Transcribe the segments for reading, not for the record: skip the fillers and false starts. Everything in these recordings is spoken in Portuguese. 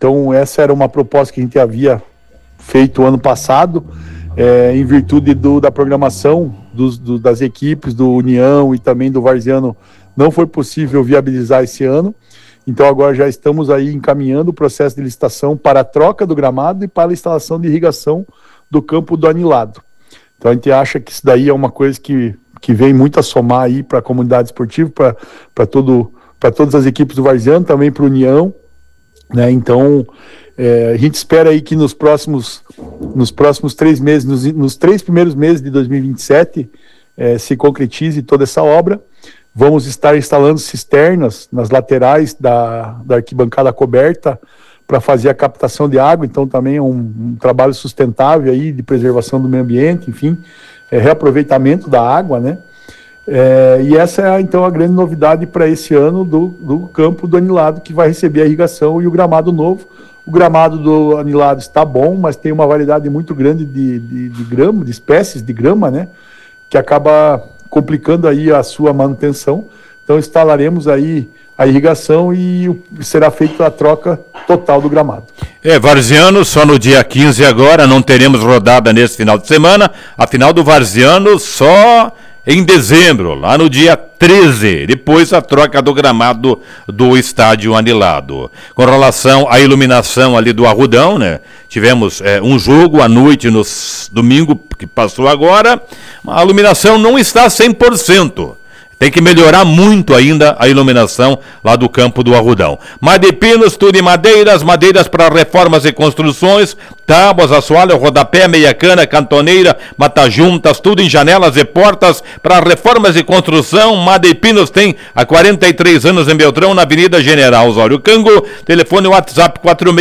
Então essa era uma proposta que a gente havia feito ano passado, em virtude da programação das equipes do União e também do Varziano, não foi possível viabilizar esse ano. Então agora já estamos aí encaminhando o processo de licitação para a troca do gramado e para a instalação de irrigação do campo do Anilado. Então a gente acha que isso daí é uma coisa que vem muito a somar aí para a comunidade esportiva, para todas as equipes do Varziano, também para o União, né? Então a gente espera aí que nos próximos 3 meses, nos 3 primeiros meses de 2027, se concretize toda essa obra. Vamos estar instalando cisternas nas laterais da arquibancada coberta para fazer a captação de água. Então também é um trabalho sustentável aí de preservação do meio ambiente, enfim, reaproveitamento da água, né? E essa é então a grande novidade para esse ano do campo do Anilado, que vai receber a irrigação e o gramado novo. O gramado do Anilado está bom, mas tem uma variedade muito grande de grama, de espécies de grama, né? Que acaba complicando aí a sua manutenção. Então instalaremos aí a irrigação e será feita a troca total do gramado. Varziano, só no dia 15 agora, não teremos rodada nesse final de semana. A final do Varziano só em dezembro, lá no dia 13, depois a troca do gramado do estádio Anilado. Com relação à iluminação ali do Arrudão, né? Tivemos um jogo à noite no domingo que passou agora, a iluminação não está 100%. Tem que melhorar muito ainda a iluminação lá do campo do Arrudão. Madepinos, tudo em madeiras para reformas e construções, tábuas, assoalho, rodapé, meia cana, cantoneira, mata-juntas, tudo em janelas e portas para reformas e construção. Madepinos tem há 43 anos em Beltrão, na Avenida General Osório Cango, telefone WhatsApp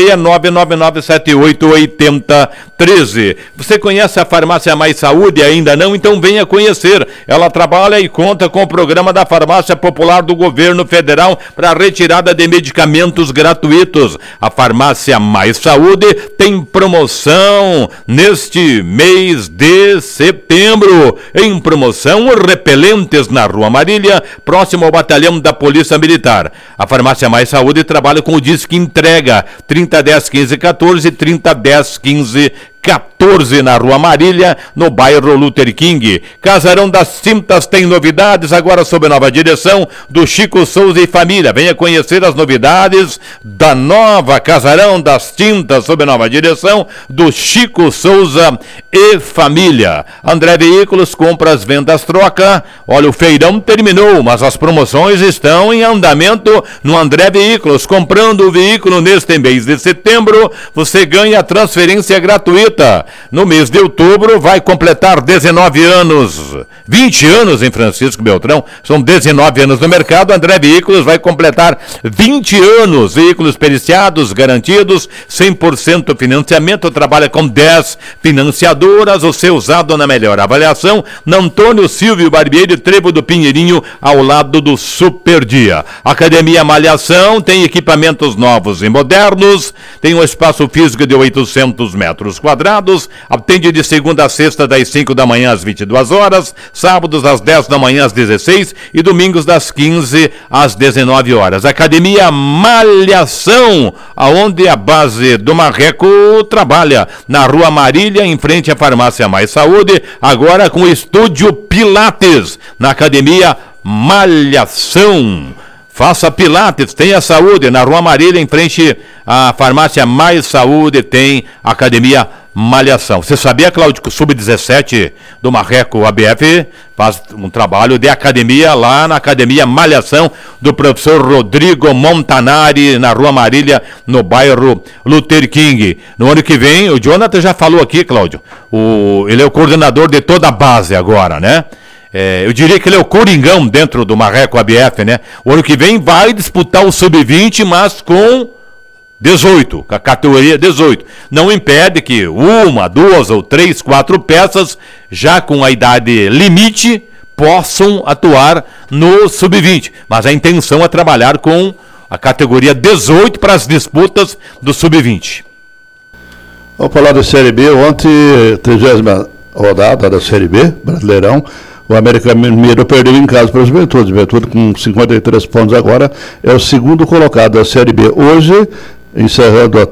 46999788013. Você conhece a Farmácia Mais Saúde? Ainda não? Então venha conhecer. Ela trabalha e conta com o programa da Farmácia Popular do Governo Federal para a retirada de medicamentos gratuitos. A Farmácia Mais Saúde tem promoção neste mês de setembro. Em promoção, repelentes na Rua Marília, próximo ao batalhão da Polícia Militar. A Farmácia Mais Saúde trabalha com o Disque Entrega 30101514 e 30101514 na Rua Marília, no bairro Luther King. Casarão das Tintas tem novidades agora sob nova direção do Chico Souza e família. Venha conhecer as novidades da nova Casarão das Tintas sob nova direção do Chico Souza e família. André Veículos, compras, vendas, troca. Olha, o feirão terminou, mas as promoções estão em andamento no André Veículos. Comprando o veículo neste mês de setembro, você ganha transferência gratuita. No mês de outubro vai completar 19 anos, 20 anos em Francisco Beltrão, são 19 anos no mercado. André Veículos vai completar 20 anos, veículos periciados, garantidos, 100% financiamento, trabalha com 10 financiadoras, o seu usado na melhor avaliação, na Antônio Silvio Barbeiro, Trevo do Pinheirinho, ao lado do Super Dia. Academia Malhação tem equipamentos novos e modernos, tem um espaço físico de 800 metros quadrados, atende de segunda a sexta das 5 da manhã às 22 horas, sábados das 10 da manhã às 16 e domingos das 15 às 19 horas. Academia Malhação, aonde a base do Marreco trabalha, na Rua Marília, em frente à Farmácia Mais Saúde, agora com o Estúdio Pilates, na Academia Malhação. Faça Pilates, tenha saúde, na Rua Marília, em frente à Farmácia Mais Saúde, tem Academia Malhação. Você sabia, Cláudio, que o Sub-17 do Marreco ABF faz um trabalho de academia lá na Academia Malhação do professor Rodrigo Montanari, na Rua Marília, no bairro Luther King. No ano que vem, o Jonathan já falou aqui, Cláudio, ele é o coordenador de toda a base agora, né? Eu diria que ele é o coringão dentro do Marreco ABF, né? O ano que vem vai disputar o Sub-20, mas com 18, com a categoria 18. Não impede que 1, 2 ou 3, 4 peças, já com a idade limite, possam atuar no Sub-20. Mas a intenção é trabalhar com a categoria 18 para as disputas do Sub-20. Vamos falar da Série B. Ontem, 30ª rodada da Série B, Brasileirão. O América Mineiro perdeu em casa para o Juventude. Juventude com 53 pontos agora é o segundo colocado da Série B. Hoje, encerrando a